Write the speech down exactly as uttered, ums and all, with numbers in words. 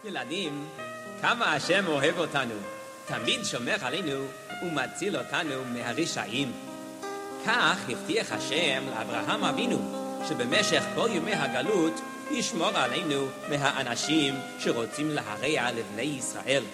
ילדים, כמה השם אוהב אותנו, תמיד שומר עלינו ומציל אותנו מהרשעים. כך הבטיח השם לאברהם אבינו, שבמשך כל ימי הגלות ישמור עלינו מהאנשים שרוצים להרע לבני ישראל.